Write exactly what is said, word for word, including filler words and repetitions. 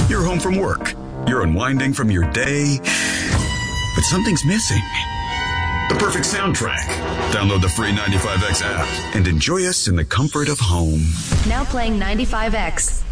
You're home from work. You're unwinding from your day, but something's missing. The perfect soundtrack. Download the free ninety-five X app and enjoy us in the comfort of home. Now playing ninety-five X.